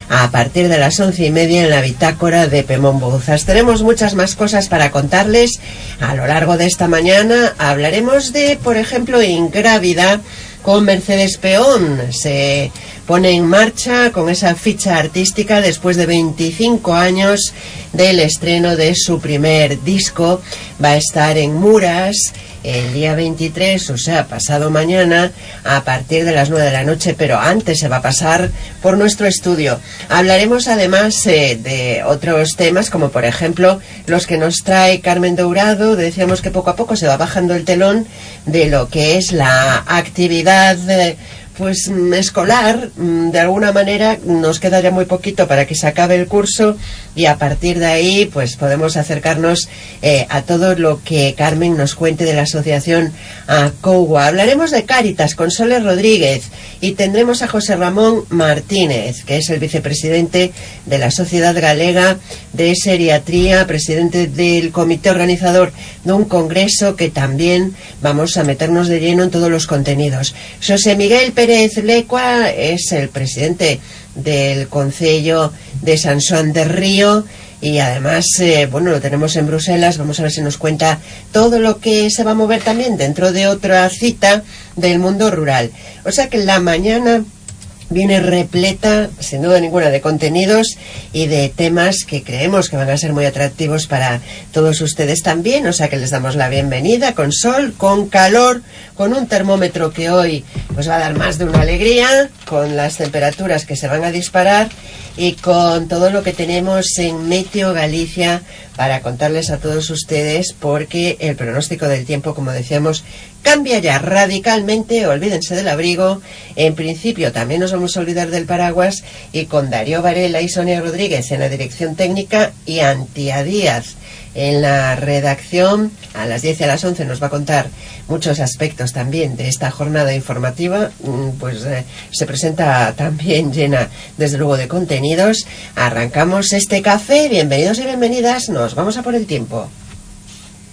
a partir de las 11:30 en la bitácora de Pemón Bouzas. Tenemos muchas más cosas para contarles a lo largo de esta mañana. Hablaremos de, por ejemplo, Ingrávida con Mercedes Peón. Se pone en marcha con esa ficha artística después de 25 años del estreno de su primer disco. Va a estar en Muras el día 23, o sea, pasado mañana, a partir de las 9 de la noche, pero antes se va a pasar por nuestro estudio. Hablaremos además de otros temas, como por ejemplo los que nos trae Carmen Dourado. Decíamos que poco a poco se va bajando el telón de lo que es la actividad escolar. De alguna manera nos queda ya muy poquito para que se acabe el curso, y a partir de ahí pues podemos acercarnos a todo lo que Carmen nos cuente de la asociación ACOUA. Hablaremos de Cáritas con Sole Rodríguez, y tendremos a José Ramón Martínez, que es el vicepresidente de la Sociedad Galega de Seriatría, presidente del comité organizador de un congreso que también vamos a meternos de lleno en todos los contenidos. José Miguel Pérez Lecua es el presidente del Concello de San Xoán de Río, y además, lo tenemos en Bruselas. Vamos a ver si nos cuenta todo lo que se va a mover también dentro de otra cita del mundo rural. O sea que la mañana viene repleta, sin duda ninguna, de contenidos y de temas que creemos que van a ser muy atractivos para todos ustedes también. O sea que les damos la bienvenida con sol, con calor, con un termómetro que hoy pues va a dar más de una alegría, con las temperaturas que se van a disparar, y con todo lo que tenemos en Meteo Galicia para contarles a todos ustedes, porque el pronóstico del tiempo, como decíamos, cambia ya radicalmente. Olvídense del abrigo. En principio también nos vamos a olvidar del paraguas, y con Darío Varela y Sonia Rodríguez en la dirección técnica y Antía Díaz en la redacción, a las 10 y a las 11 nos va a contar muchos aspectos también de esta jornada informativa. Se presenta también llena, desde luego, de contenidos. Arrancamos este café. Bienvenidos y bienvenidas. Nos vamos a por el tiempo.